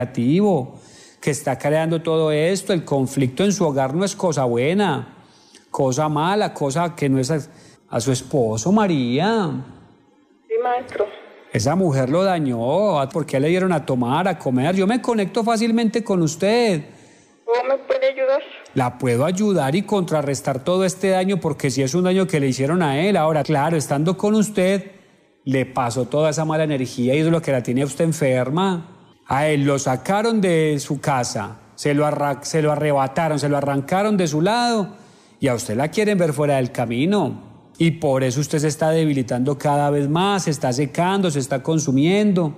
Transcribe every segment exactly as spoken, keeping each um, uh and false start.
negativo que está creando todo esto. El conflicto en su hogar no es cosa buena, cosa mala, cosa que no es a, a su esposo, María. Sí, maestro. Esa mujer lo dañó. ¿Por qué le dieron a tomar, a comer? Yo me conecto fácilmente con usted. ¿Cómo me puede ayudar? La puedo ayudar y contrarrestar todo este daño, porque si es un daño que le hicieron a él. Ahora, claro, estando con usted, le pasó toda esa mala energía y eso es lo que la tiene a usted enferma. A él lo sacaron de su casa, se lo, arra- se lo arrebataron, se lo arrancaron de su lado y a usted la quieren ver fuera del camino. Y por eso usted se está debilitando cada vez más, se está secando, se está consumiendo.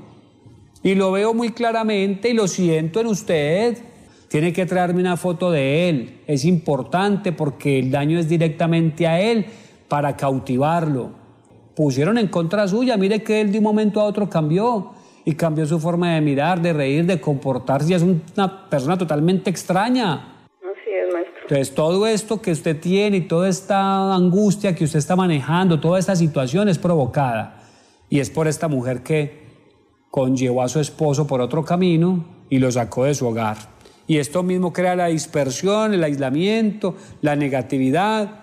Y lo veo muy claramente y lo siento en usted. Tiene que traerme una foto de él. Es importante porque el daño es directamente a él para cautivarlo. Pusieron en contra suya. Mire que él de un momento a otro cambió. Y cambió su forma de mirar, de reír, de comportarse. Y es una persona totalmente extraña. Así es, maestro. Entonces, todo esto que usted tiene y toda esta angustia que usted está manejando, toda esta situación es provocada. Y es por esta mujer que conllevó a su esposo por otro camino y lo sacó de su hogar. Y esto mismo crea la dispersión, el aislamiento, la negatividad.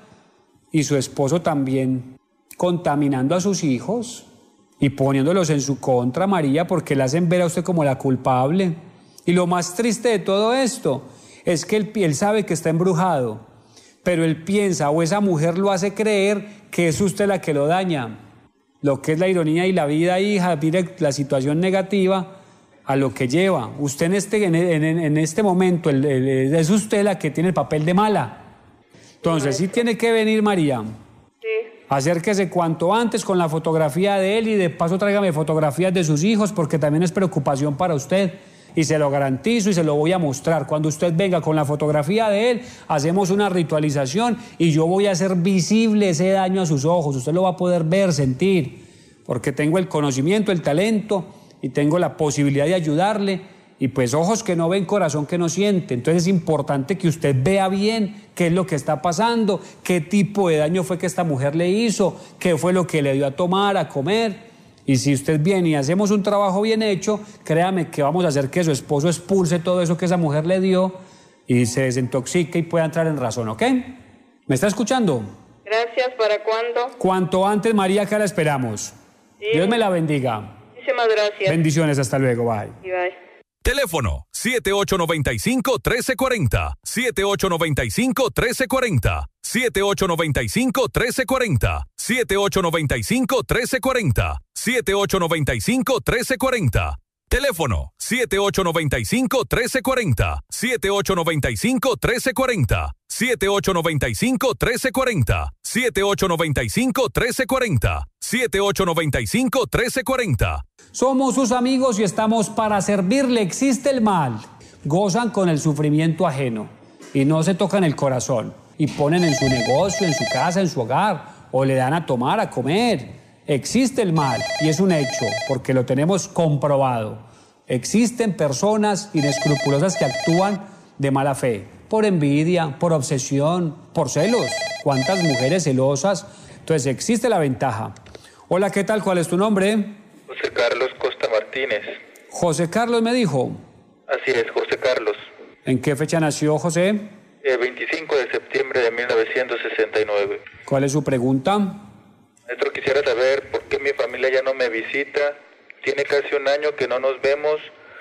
Y su esposo también contaminando a sus hijos y poniéndolos en su contra, María, porque le hacen ver a usted como la culpable. Y lo más triste de todo esto es que él, él sabe que está embrujado, pero él piensa, o esa mujer lo hace creer que es usted la que lo daña. Lo que es la ironía y la vida, hija, mire la situación negativa a lo que lleva. Usted en este, en, en, en este momento, el, el, es usted la que tiene el papel de mala. Entonces, sí tiene que venir, María. Sí. Acérquese cuanto antes con la fotografía de él y de paso tráigame fotografías de sus hijos porque también es preocupación para usted. Y se lo garantizo y se lo voy a mostrar. Cuando usted venga con la fotografía de él, hacemos una ritualización y yo voy a hacer visible ese daño a sus ojos. Usted lo va a poder ver, sentir, porque tengo el conocimiento, el talento y tengo la posibilidad de ayudarle. Y pues ojos que no ven, corazón que no siente. Entonces es importante que usted vea bien qué es lo que está pasando, qué tipo de daño fue que esta mujer le hizo, qué fue lo que le dio a tomar, a comer. Y si usted viene y hacemos un trabajo bien hecho, créame que vamos a hacer que su esposo expulse todo eso que esa mujer le dio y se desintoxique y pueda entrar en razón, ¿ok? ¿Me está escuchando? Gracias. ¿Para cuándo? Cuanto antes, María, que la esperamos. Sí. Dios me la bendiga. Muchísimas gracias. Bendiciones, hasta luego, bye. Y bye. Teléfono siete ocho nueve cinco, uno tres cuatro cero, siete ocho nueve cinco, uno tres cuatro cero, siete ocho nueve cinco, uno tres cuatro cero, siete ocho nueve cinco, uno tres cuatro cero, siete ocho nueve cinco, uno tres cuatro cero. Teléfono siete ocho nueve cinco, uno tres cuatro cero, siete ocho nueve cinco, uno tres cuatro cero, siete ocho nueve cinco, uno tres cuatro cero, siete ocho nueve cinco, uno tres cuatro cero, siete ocho nueve cinco, uno tres cuatro cero. Somos sus amigos y estamos para servirle. Existe el mal. Gozan con el sufrimiento ajeno y no se tocan el corazón y ponen en su negocio, en su casa, en su hogar o le dan a tomar, a comer. Existe el mal y es un hecho porque lo tenemos comprobado. Existen personas inescrupulosas que actúan de mala fe, por envidia, por obsesión, por celos. ¿Cuántas mujeres celosas? Entonces existe la ventaja. Hola, ¿qué tal? ¿Cuál es tu nombre? José Carlos Costa Martínez. José Carlos me dijo. Así es, José Carlos. ¿En qué fecha nació José? El veinticinco de septiembre de mil novecientos sesenta y nueve. ¿Cuál es su pregunta? Maestro, quisiera saber por qué mi familia ya no me visita. Tiene casi un año que no nos vemos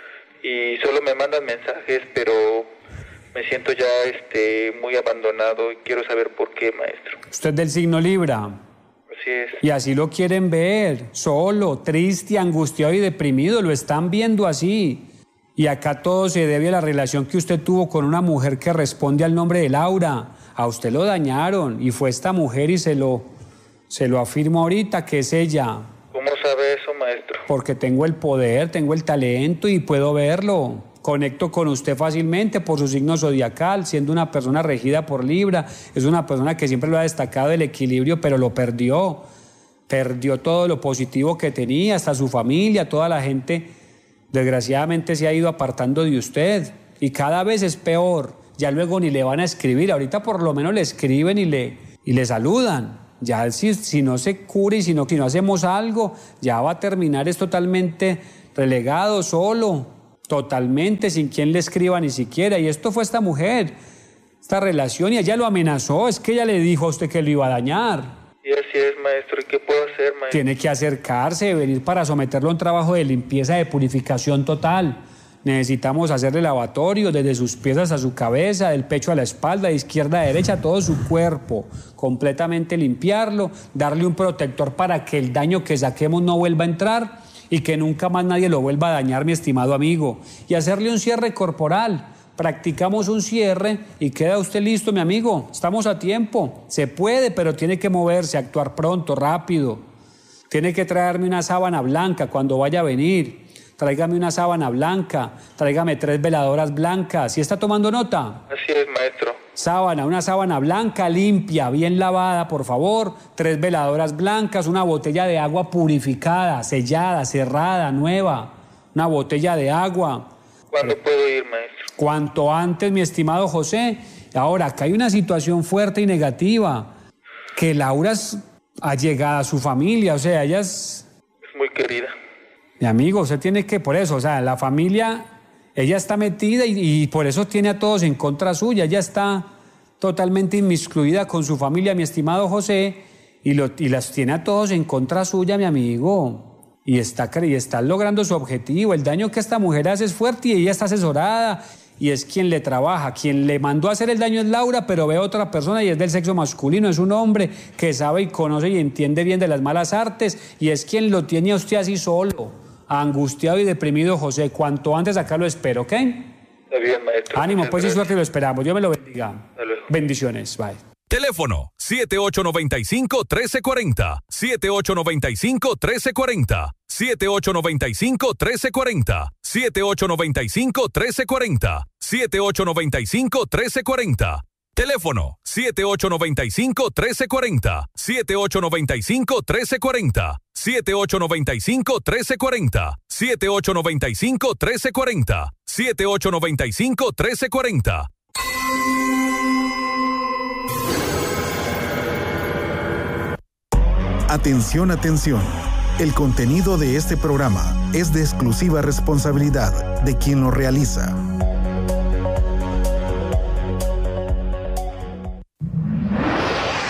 y solo me mandan mensajes, pero me siento ya este, muy abandonado y quiero saber por qué, maestro. Usted es del signo Libra. Así es. Y así lo quieren ver, solo, triste, angustiado y deprimido, lo están viendo así. Y acá todo se debe a la relación que usted tuvo con una mujer que responde al nombre de Laura. A usted lo dañaron y fue esta mujer y se lo, se lo afirmo ahorita que es ella. ¿Cómo sabe eso, maestro? Porque tengo el poder, tengo el talento y puedo verlo. Conecto con usted fácilmente por su signo zodiacal, siendo una persona regida por Libra. Es una persona que siempre lo ha destacado el equilibrio, pero lo perdió. Perdió todo lo positivo que tenía, hasta su familia, toda la gente, desgraciadamente se ha ido apartando de usted. Y cada vez es peor. Ya luego ni le van a escribir. Ahorita por lo menos le escriben y le, y le saludan. Ya si, si no se cura y si no, si no hacemos algo, ya va a terminar es totalmente relegado, solo. totalmente, sin quien le escriba ni siquiera. Y esto fue esta mujer, esta relación, y ella lo amenazó, es que ella le dijo a usted que lo iba a dañar. Y así es, maestro. ¿Y qué puedo hacer, maestro? Tiene que acercarse, venir para someterlo a un trabajo de limpieza, de purificación total. Necesitamos hacerle lavatorio desde sus pies hasta su cabeza, del pecho a la espalda, de izquierda a derecha, todo su cuerpo, completamente limpiarlo, darle un protector para que el daño que saquemos no vuelva a entrar y que nunca más nadie lo vuelva a dañar, mi estimado amigo. Y hacerle un cierre corporal. Practicamos un cierre y queda usted listo, mi amigo. Estamos a tiempo. Se puede, pero tiene que moverse, actuar pronto, rápido. Tiene que traerme una sábana blanca cuando vaya a venir. Tráigame una sábana blanca. Tráigame tres veladoras blancas. ¿Sí está tomando nota? Así es, maestro. Sábana, una sábana blanca, limpia, bien lavada, por favor. Tres veladoras blancas, una botella de agua purificada, sellada, cerrada, nueva. Una botella de agua. ¿Cuándo puedo ir, maestro? Cuanto antes, mi estimado José. Ahora, acá hay una situación fuerte y negativa, que Laura es allegada a su familia, o sea, ella es... Es muy querida. Mi amigo, usted tiene que, por eso, o sea, la familia, ella está metida y, y por eso tiene a todos en contra suya, ella está totalmente inmiscuida con su familia, mi estimado José, y, lo, y las tiene a todos en contra suya, mi amigo. Y está, y está logrando su objetivo. El daño que esta mujer hace es fuerte y ella está asesorada y es quien le trabaja. Quien le mandó a hacer el daño es Laura, pero ve a otra persona y es del sexo masculino. Es un hombre que sabe y conoce y entiende bien de las malas artes y es quien lo tiene a usted así solo, angustiado y deprimido, José. Cuanto antes acá lo espero, ¿ok? Está bien, maestro. Ánimo, Muchas pues y gracias. suerte, lo esperamos. Dios me lo bendiga. Hasta luego. Bendiciones, bye. Teléfono siete ocho nueve cinco, uno tres cuatro cero, siete ocho nueve cinco, uno tres cuatro cero, siete ocho nueve cinco, uno tres cuatro cero, siete ocho nueve cinco, uno tres cuatro cero, siete ocho nueve cinco, uno tres cuatro cero. Teléfono siete ocho nueve cinco, uno tres cuatro cero, siete ocho nueve cinco, uno tres cuatro cero, siete ocho nueve cinco, uno tres cuatro cero, siete ocho nueve cinco, uno tres cuatro cero, siete ocho nueve cinco, uno tres cuatro cero. Atención, atención. El contenido de este programa es de exclusiva responsabilidad de quien lo realiza.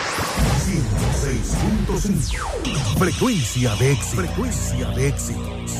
ciento seis punto cinco. Frecuencia de éxito. Frecuencia de éxitos.